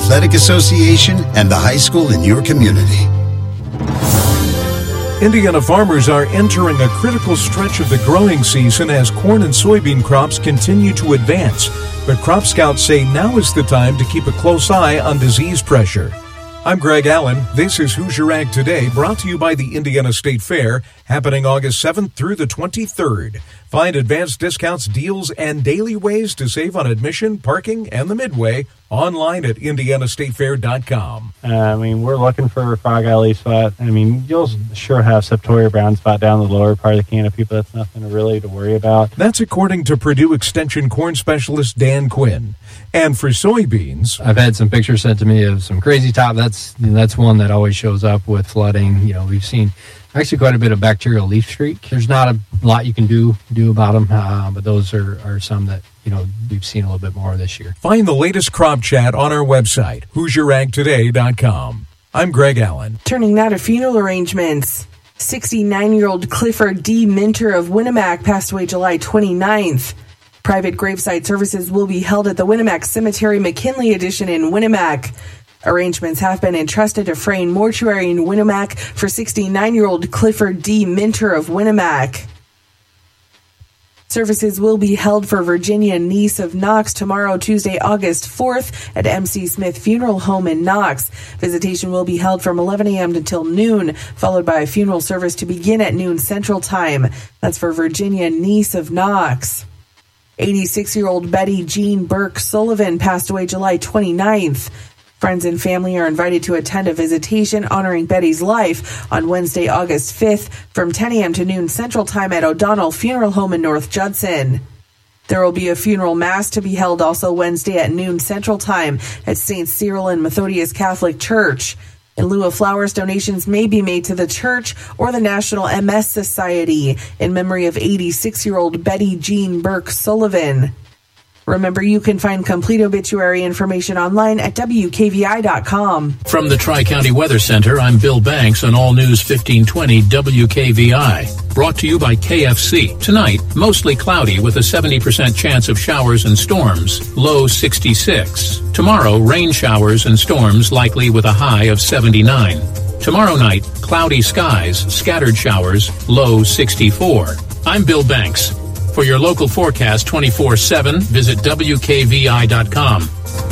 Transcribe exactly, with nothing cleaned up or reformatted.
Athletic Association, and the high school in your community. Indiana farmers are entering a critical stretch of the growing season as corn and soybean crops continue to advance. But crop scouts say now is the time to keep a close eye on disease pressure. I'm Greg Allen. This is Hoosier Ag Today, brought to you by the Indiana State Fair, happening August seventh through the twenty-third. Find advanced discounts, deals, and daily ways to save on admission, parking, and the midway online at indiana state fair dot com. Uh, I mean, we're looking for frog eye leaf spot. I mean, you'll sure have Septoria brown spot down the lower part of the canopy, but that's nothing really to worry about. That's according to Purdue Extension corn specialist Dan Quinn. And for soybeans, I've had some pictures sent to me of some crazy top. That's that's one that always shows up with flooding. You know, we've seen actually quite a bit of bacterial leaf streak. There's not a lot you can do do about them, uh, but those are, are some that, you know, we've seen a little bit more this year. Find the latest crop chat on our website, hoosier ag today dot com. I'm Greg Allen. Turning now to funeral arrangements. sixty-nine-year-old Clifford D. Minter of Winnemac passed away July twenty-ninth. Private graveside services will be held at the Winnemac Cemetery McKinley Edition in Winnemac. Arrangements have been entrusted to Frayne Mortuary in Winnemac for sixty-nine-year-old Clifford D. Minter of Winnemac. Services will be held for Virginia Niece of Knox tomorrow, Tuesday, August fourth, at M C Smith Funeral Home in Knox. Visitation will be held from eleven a.m. until noon, followed by a funeral service to begin at noon Central Time. That's for Virginia Niece of Knox. eighty-six-year-old Betty Jean Burke Sullivan passed away July twenty-ninth. Friends and family are invited to attend a visitation honoring Betty's life on Wednesday, August fifth from ten a.m. to noon Central Time at O'Donnell Funeral Home in North Judson. There will be a funeral mass to be held also Wednesday at noon Central Time at Saint Cyril and Methodius Catholic Church. In lieu of flowers, donations may be made to the church or the National M S Society in memory of eighty-six-year-old Betty Jean Burke Sullivan. Remember, you can find complete obituary information online at W K V I dot com. From the Tri-County Weather Center, I'm Bill Banks on All News fifteen twenty W K V I. Brought to you by K F C. Tonight, mostly cloudy with a seventy percent chance of showers and storms, low sixty-six. Tomorrow, rain showers and storms likely with a high of seventy-nine. Tomorrow night, cloudy skies, scattered showers, low sixty-four. I'm Bill Banks. For your local forecast twenty-four seven, visit W K V I dot com.